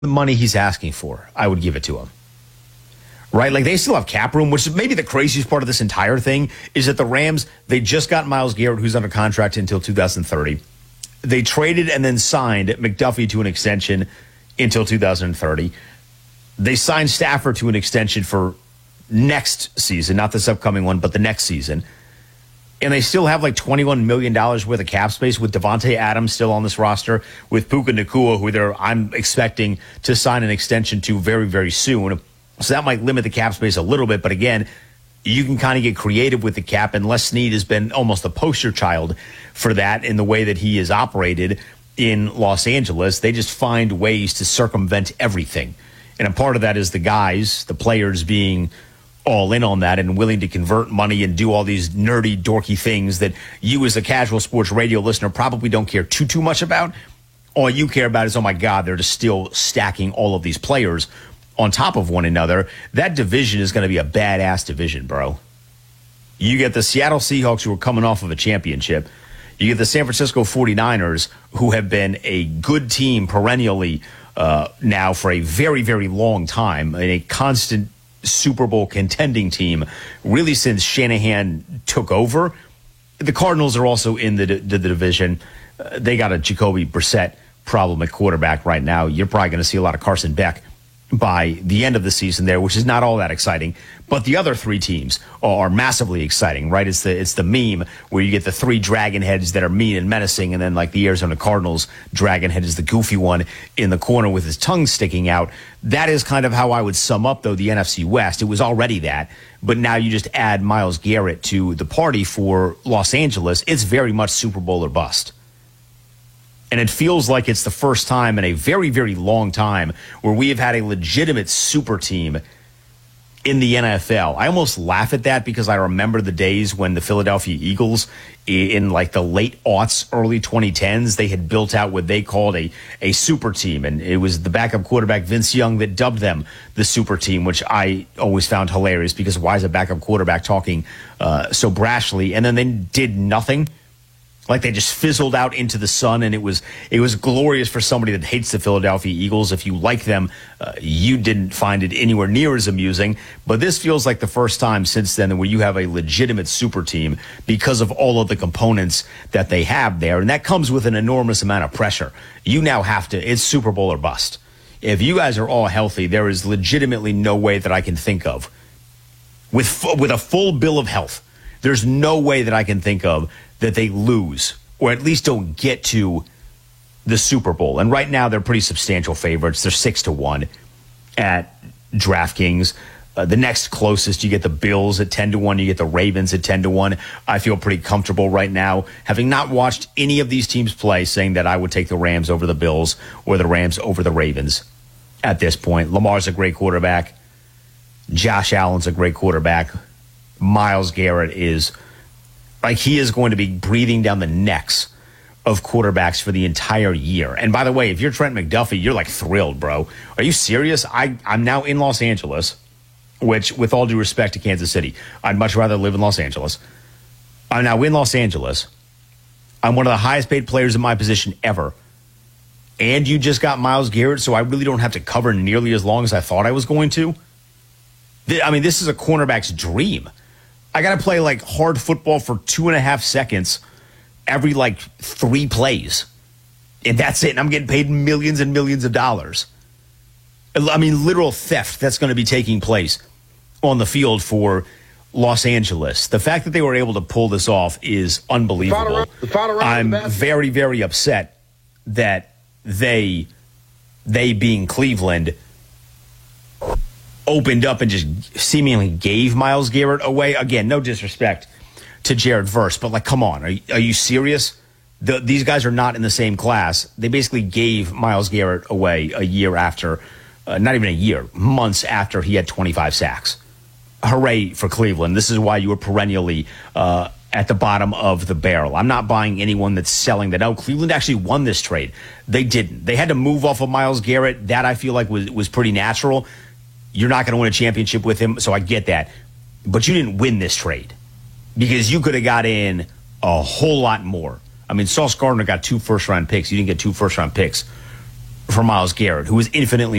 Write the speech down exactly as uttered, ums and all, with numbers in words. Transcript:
the money he's asking for, I would give it to him. Right? Like, they still have cap room, which is maybe the craziest part of this entire thing is that the Rams, they just got Myles Garrett, who's under contract until two thousand thirty. They traded and then signed McDuffie to an extension until two thousand thirty. They signed Stafford to an extension for next season, not this upcoming one, but the next season. And they still have like twenty-one million dollars worth of cap space with Devontae Adams still on this roster, with Puka Nacua, who they're, I'm expecting to sign an extension to very, very soon. So that might limit the cap space a little bit. But again, you can kind of get creative with the cap, and Les Snead has been almost a poster child for that in the way that he has operated in Los Angeles. They just find ways to circumvent everything. And a part of that is the guys, the players being all in on that and willing to convert money and do all these nerdy, dorky things that you as a casual sports radio listener probably don't care too, too much about. All you care about is, oh my God, they're just still stacking all of these players on top of one another. That division is going to be a badass division, bro. You get the Seattle Seahawks, who are coming off of a championship. You get the San Francisco forty-niners, who have been a good team perennially uh, now for a very, very long time, and a constant Super Bowl contending team really since Shanahan took over. The Cardinals are also in the, the, the division. Uh, they got a Jacoby Brissett problem at quarterback right now. You're probably going to see a lot of Carson Beck by the end of the season there, which is not all that exciting. But the other three teams are massively exciting, right? It's the it's the meme where you get the three dragon heads that are mean and menacing, and then like the Arizona Cardinals dragon head is the goofy one in the corner with his tongue sticking out. That is kind of how I would sum up, though, the N F C West. It was already that, but now you just add Myles Garrett to the party for Los Angeles. It's very much Super Bowl or bust. And it feels like it's the first time in a very, very long time where we have had a legitimate super team in the N F L. I almost laugh at that because I remember the days when the Philadelphia Eagles in like the late aughts, early twenty tens, they had built out what they called a, a super team. And it was the backup quarterback, Vince Young, that dubbed them the super team, which I always found hilarious because why is a backup quarterback talking uh, so brashly? And then they did nothing. Like they just fizzled out into the sun, and it was it was glorious for somebody that hates the Philadelphia Eagles. If you like them, uh, you didn't find it anywhere near as amusing. But this feels like the first time since then where you have a legitimate super team because of all of the components that they have there. And that comes with an enormous amount of pressure. You now have to, it's Super Bowl or bust. If you guys are all healthy, there is legitimately no way that I can think of. With, with a full bill of health, there's no way that I can think of that they lose or at least don't get to the Super Bowl. And right now they're pretty substantial favorites. They're six to one at DraftKings. Uh, the next closest, you get the Bills at ten to one. You get the Ravens at ten to one. I feel pretty comfortable right now, having not watched any of these teams play, saying that I would take the Rams over the Bills or the Rams over the Ravens at this point. Lamar's a great quarterback. Josh Allen's a great quarterback. Myles Garrett is like he is going to be breathing down the necks of quarterbacks for the entire year. And by the way, if you're Trent McDuffie, you're like thrilled, bro. Are you serious? I, I'm now in Los Angeles, which with all due respect to Kansas City, I'd much rather live in Los Angeles. I'm now in Los Angeles. I'm one of the highest paid players in my position ever. And you just got Myles Garrett, so I really don't have to cover nearly as long as I thought I was going to. I mean, this is a cornerback's dream. I got to play like hard football for two and a half seconds every like three plays. And that's it. And I'm getting paid millions and millions of dollars. I mean, literal theft that's going to be taking place on the field for Los Angeles. The fact that they were able to pull this off is unbelievable. I'm very, very upset that they, they being Cleveland, opened up and just seemingly gave Myles Garrett away. Again, no disrespect to Jared Verse, but like, come on, are you, are you serious? The, these guys are not in the same class. They basically gave Myles Garrett away a year after, uh, not even a year, months after he had twenty-five sacks. Hooray for Cleveland. This is why you were perennially uh, at the bottom of the barrel. I'm not buying anyone that's selling that. Oh, Cleveland actually won this trade. They didn't. They had to move off of Myles Garrett. That I feel like was, was pretty natural. You're not going to win a championship with him, so I get that. But you didn't win this trade because you could have got in a whole lot more. I mean, Sauce Gardner got two first-round picks. You didn't get two first-round picks for Myles Garrett, who is infinitely